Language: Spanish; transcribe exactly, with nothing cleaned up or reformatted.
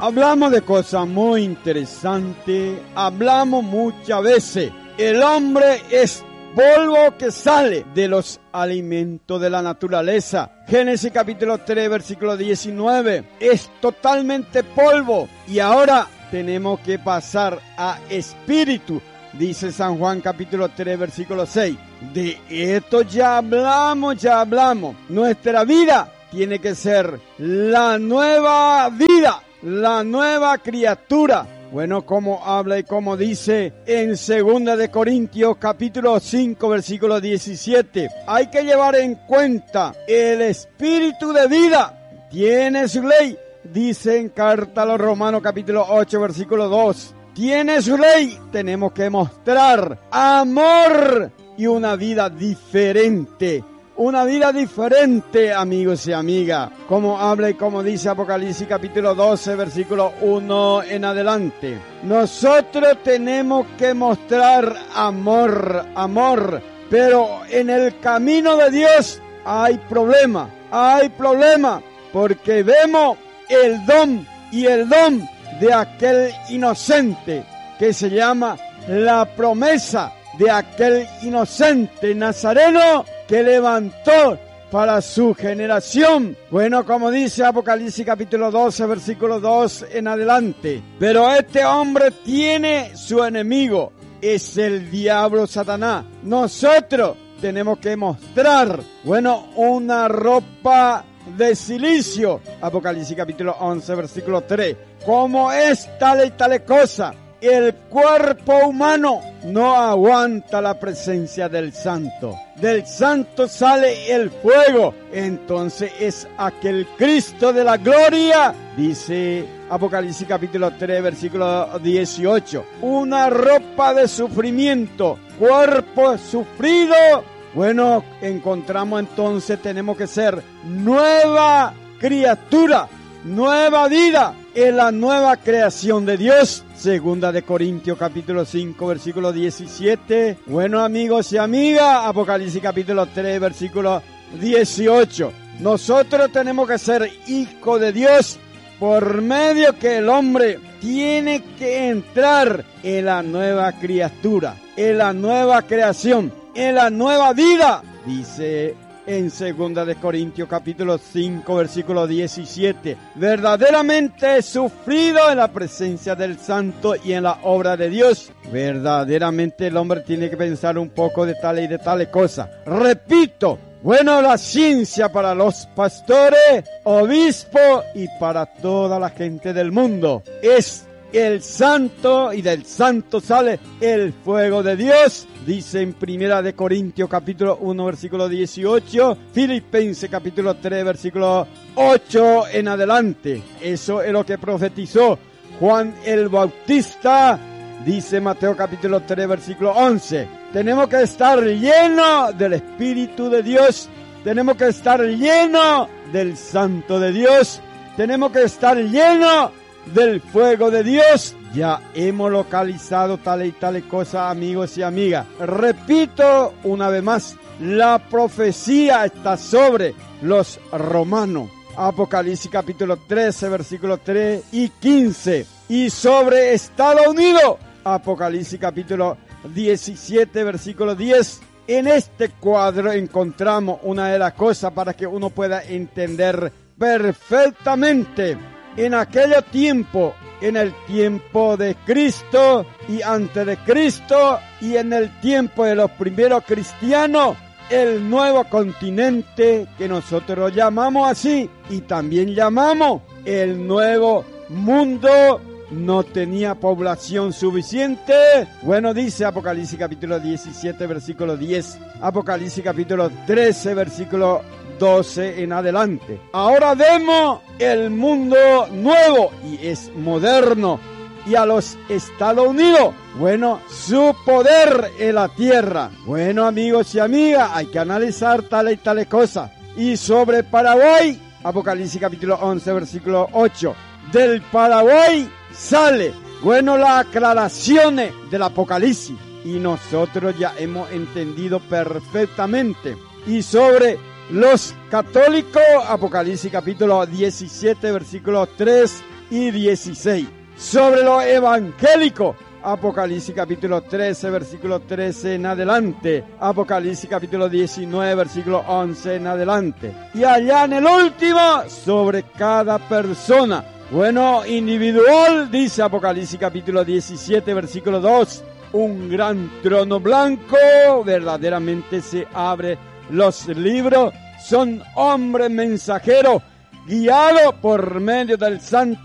Hablamos de cosas muy interesantes, hablamos muchas veces. El hombre es polvo que sale de los alimentos de la naturaleza. Génesis capítulo tres, versículo diecinueve. Es totalmente polvo y ahora tenemos que pasar a espíritu. Dice San Juan capítulo tres, versículo seis. De esto ya hablamos, ya hablamos. Nuestra vida tiene que ser la nueva vida, la nueva criatura. Bueno, como habla y como dice en segunda de Corintios capítulo cinco, versículo diecisiete. Hay que llevar en cuenta el espíritu de vida. Tiene su ley, dice en carta a los Romanos capítulo ocho, versículo dos. Tiene su ley, tenemos que mostrar amor y una vida diferente. Una vida diferente, amigos y amigas, como habla y como dice Apocalipsis capítulo doce, versículo uno en adelante. Nosotros tenemos que mostrar amor, amor, pero en el camino de Dios hay problema, hay problema, porque vemos el don y el don de aquel inocente que se llama la promesa de aquel inocente nazareno que levantó para su generación. Bueno, como dice Apocalipsis capítulo doce, versículo dos en adelante. Pero este hombre tiene su enemigo, es el diablo Satanás. Nosotros tenemos que mostrar, bueno, una ropa de silicio. Apocalipsis capítulo once, versículo tres. Como es tal y tal cosa, el cuerpo humano no aguanta la presencia del santo. Del santo sale el fuego. Entonces es aquel Cristo de la gloria, dice Apocalipsis capítulo tres, versículo dieciocho. Una ropa de sufrimiento, cuerpo sufrido. Bueno, encontramos entonces, tenemos que ser nueva criatura, nueva vida, en la nueva creación de Dios. Segunda de Corintios capítulo cinco, versículo diecisiete. Bueno, amigos y amigas, Apocalipsis capítulo tres, versículo dieciocho. Nosotros tenemos que ser hijos de Dios por medio que el hombre tiene que entrar en la nueva criatura, en la nueva creación, en la nueva vida, dice en segunda de Corintios capítulo cinco, versículo diecisiete. Verdaderamente he sufrido en la presencia del santo y en la obra de Dios. Verdaderamente el hombre tiene que pensar un poco de tal y de tales cosas. Repito, bueno, la ciencia para los pastores, obispos y para toda la gente del mundo es el santo, y del santo sale el fuego de Dios. Dice en primera de Corintios capítulo uno, versículo dieciocho, Filipenses capítulo tres, versículo ocho en adelante. Eso es lo que profetizó Juan el Bautista, dice Mateo capítulo tres, versículo once. Tenemos que estar llenos del Espíritu de Dios, tenemos que estar llenos del Santo de Dios, tenemos que estar llenos del fuego de Dios. Ya hemos localizado tales y tales cosas, amigos y amigas. Repito una vez más, la profecía está sobre los romanos. Apocalipsis capítulo trece, versículos tres y quince. Y sobre Estados Unidos, Apocalipsis capítulo diecisiete, versículo diez. En este cuadro encontramos una de las cosas para que uno pueda entender perfectamente. En aquel tiempo, en el tiempo de Cristo y antes de Cristo y en el tiempo de los primeros cristianos, el nuevo continente que nosotros llamamos así y también llamamos el nuevo mundo no tenía población suficiente. Bueno, dice Apocalipsis capítulo diecisiete, versículo diez, Apocalipsis capítulo trece, versículo doce en adelante. Ahora vemos el mundo nuevo y es moderno. Y a los Estados Unidos, bueno, su poder en la tierra. Bueno, amigos y amigas, hay que analizar tales y tales cosas. Y sobre Paraguay, Apocalipsis capítulo once, versículo ocho. Del Paraguay sale, bueno, las aclaraciones del Apocalipsis. Y nosotros ya hemos entendido perfectamente. Y sobre los católicos, Apocalipsis capítulo diecisiete, versículo tres y dieciséis. Sobre lo evangélico, Apocalipsis capítulo trece, versículo trece en adelante. Apocalipsis capítulo diecinueve, versículo once en adelante. Y allá en el último, sobre cada persona. Bueno, individual, dice Apocalipsis capítulo diecisiete, versículo dos. Un gran trono blanco, verdaderamente se abre los libros. Son hombres mensajeros, guiados por medio del Santo